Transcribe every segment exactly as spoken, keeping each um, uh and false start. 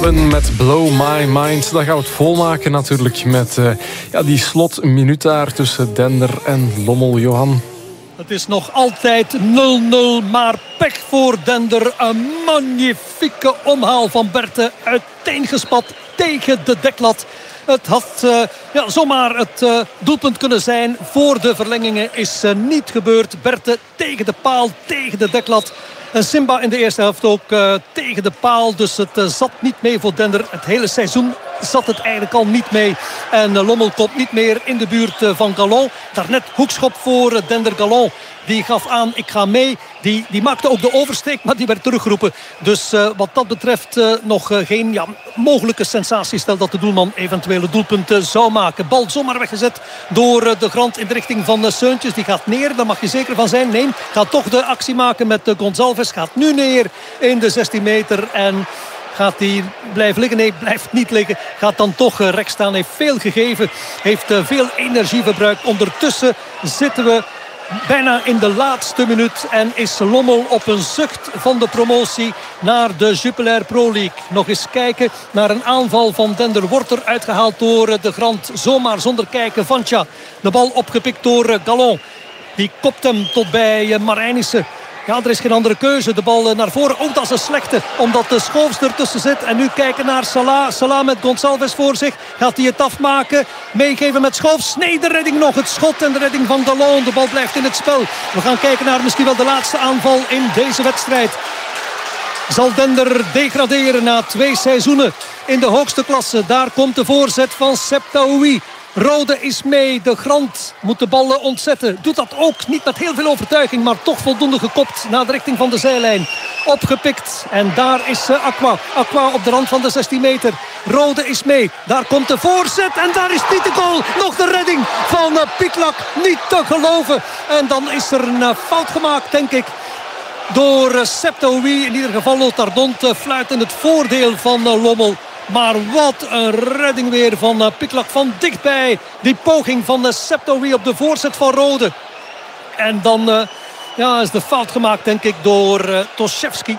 Dylan met Blow My Mind. Dan gaan we het volmaken natuurlijk met uh, ja, die slotminuut daar tussen Dender en Lommel, Johan. Het is nog altijd nul nul, maar pech voor Dender. Een magnifieke omhaal van Berthe, uiteengespat tegen de deklat. Het had uh, ja, zomaar het uh, doelpunt kunnen zijn. Voor de verlengingen is uh, niet gebeurd. Berthe tegen de paal, tegen de deklat. En Simba in de eerste helft ook uh, tegen de paal. Dus het uh, zat niet mee voor Dender. Het hele seizoen zat het eigenlijk al niet mee. En uh, Lommel komt niet meer in de buurt uh, van Galon. Daarnet hoekschop voor uh, Dender. Galon die gaf aan, ik ga mee. Die, die maakte ook de oversteek, maar die werd teruggeroepen. Dus uh, wat dat betreft uh, nog uh, geen ja, mogelijke sensatie. Stel dat de doelman eventuele doelpunten zou maken. Bal zomaar weggezet door uh, de Grant in de richting van uh, Seuntjes. Die gaat neer, daar mag je zeker van zijn. Nee, gaat toch de actie maken met uh, Gonçalves. Gaat nu neer in de zestien meter en... Gaat hij blijven liggen? Nee, blijft niet liggen. Gaat dan toch uh, recht staan. Heeft veel gegeven. Heeft uh, veel energie verbruikt. Ondertussen zitten we bijna in de laatste minuut. En is Lommel op een zucht van de promotie naar de Jupiler Pro League. Nog eens kijken naar een aanval van Dender. Wordt er uitgehaald door uh, de Grant. Zomaar zonder kijken. Vantja. De bal opgepikt door uh, Galon. Die kopt hem tot bij uh, Marijnissen. Ja, er is geen andere keuze. De bal naar voren. Ook dat is een slechte. Omdat de Schoofs ertussen zit. En nu kijken naar Salah. Salah met Gonçalves voor zich. Gaat hij het afmaken? Meegeven met Schoofs. Nee, de redding nog. Het schot en de redding van Galon. De bal blijft in het spel. We gaan kijken naar misschien wel de laatste aanval in deze wedstrijd. Zal Dender degraderen na twee seizoenen in de hoogste klasse. Daar komt de voorzet van Septaoui. Rode is mee. De Grant moet de ballen ontzetten. Doet dat ook niet met heel veel overtuiging. Maar toch voldoende gekopt naar de richting van de zijlijn. Opgepikt. En daar is uh, Aqua. Aqua op de rand van de zestien meter. Rode is mee. Daar komt de voorzet. En daar is niet de goal. Nog de redding van uh, Piklak. Niet te geloven. En dan is er een uh, fout gemaakt, denk ik. Door uh, Septaoui. In ieder geval Lothar Dont uh, fluit in het voordeel van uh, Lommel. Maar wat een redding weer van uh, Piklak van dichtbij. Die poging van uh, Septaoui op de voorzet van Rode. En dan uh, ja, is de fout gemaakt, denk ik, door uh, Toszewski.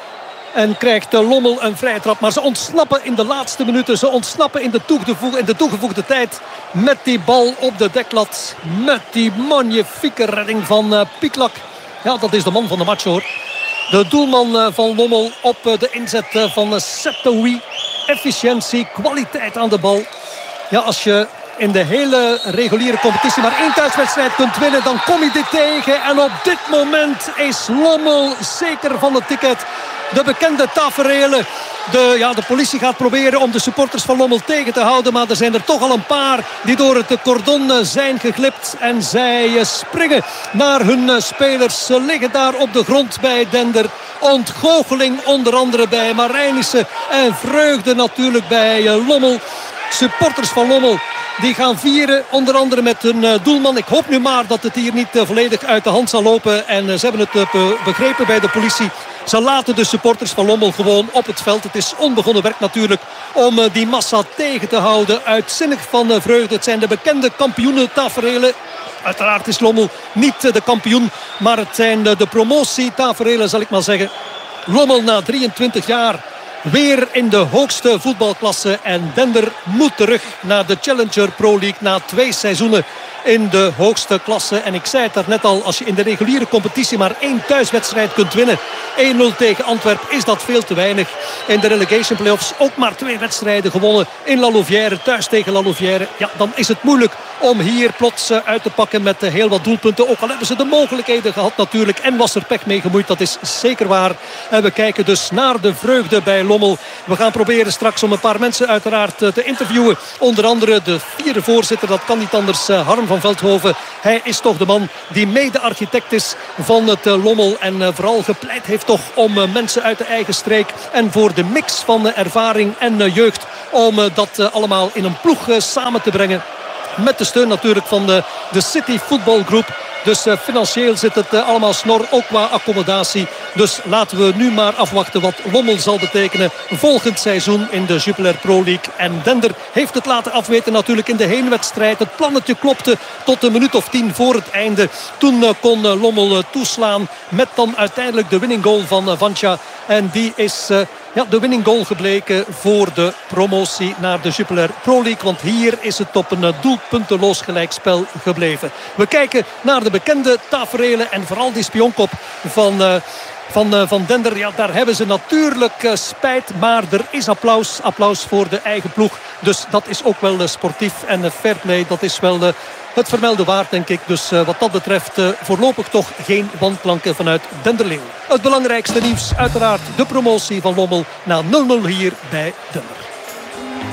En krijgt uh, Lommel een vrije trap. Maar ze ontsnappen in de laatste minuten. Ze ontsnappen in de, toegevoegde, in de toegevoegde tijd. Met die bal op de deklat. Met die magnifieke redding van uh, Piklak. Ja, dat is de man van de match, hoor. De doelman uh, van Lommel op uh, de inzet uh, van uh, Septaoui. Efficiëntie, kwaliteit aan de bal. Ja, als je in de hele reguliere competitie maar één thuiswedstrijd kunt winnen, dan kom je dit tegen. En op dit moment is Lommel zeker van het ticket. De bekende taferelen. De, ja, de politie gaat proberen om de supporters van Lommel tegen te houden. Maar er zijn er toch al een paar die door het cordon zijn geglipt. En zij springen naar hun spelers. Ze liggen daar op de grond bij Dender. Ontgoocheling onder andere bij Marijnissen. En vreugde natuurlijk bij Lommel. Supporters van Lommel die gaan vieren, onder andere met hun uh, doelman. Ik hoop nu maar dat het hier niet uh, volledig uit de hand zal lopen. En uh, ze hebben het uh, begrepen bij de politie. Ze laten de supporters van Lommel gewoon op het veld. Het is onbegonnen werk natuurlijk om uh, die massa tegen te houden. Uitzinnig van uh, vreugde. Het zijn de bekende kampioenen taferelen. Uiteraard is Lommel niet uh, de kampioen, maar het zijn uh, de promotietaferelen, zal ik maar zeggen. Lommel na drieëntwintig jaar weer in de hoogste voetbalklasse. En Dender moet terug naar de Challenger Pro League na twee seizoenen in de hoogste klasse. En ik zei het daarnet al, als je in de reguliere competitie maar één thuiswedstrijd kunt winnen. één nul tegen Antwerpen is dat veel te weinig. In de relegation playoffs ook maar twee wedstrijden gewonnen. In La Louvière, thuis tegen La Louvière. Ja, dan is het moeilijk om hier plots uit te pakken met heel wat doelpunten. Ook al hebben ze de mogelijkheden gehad natuurlijk. En was er pech mee gemoeid, dat is zeker waar. En we kijken dus naar de vreugde bij Lommel. We gaan proberen straks om een paar mensen uiteraard te interviewen. Onder andere de vierde voorzitter, dat kan niet anders, Harm van Veldhoven. Hij is toch de man die mede-architect is van het Lommel. En vooral gepleit heeft toch om mensen uit de eigen streek. En voor de mix van ervaring en jeugd. Om dat allemaal in een ploeg samen te brengen. Met de steun natuurlijk van de, de City Football Group. Dus uh, financieel zit het uh, allemaal snor, ook qua accommodatie. Dus laten we nu maar afwachten wat Lommel zal betekenen volgend seizoen in de Jupiler Pro League. En Dender heeft het laten afweten natuurlijk in de heenwedstrijd. Het plannetje klopte tot een minuut of tien voor het einde. Toen uh, kon uh, Lommel uh, toeslaan met dan uiteindelijk de winning goal van uh, Vantja. En die is uh, ja, de winning goal gebleken voor de promotie naar de Jupiler Pro League. Want hier is het op een doelpunteloos gelijkspel gebleven. We kijken naar de bekende taferelen en vooral die spionkop van... Uh, Van, uh, van Dender, ja, daar hebben ze natuurlijk uh, spijt. Maar er is applaus. Applaus voor de eigen ploeg. Dus dat is ook wel uh, sportief en uh, fair play. Dat is wel uh, het vermelde waard, denk ik. Dus uh, wat dat betreft uh, voorlopig toch geen wandklanken vanuit Denderleeuw. Het belangrijkste nieuws, uiteraard de promotie van Lommel na nul nul hier bij Dender.